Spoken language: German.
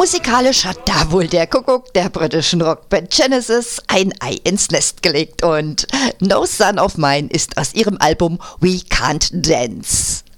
Musikalisch hat da wohl der Kuckuck der britischen Rockband Genesis ein Ei ins Nest gelegt und No Son of Mine ist aus ihrem Album We Can't Dance.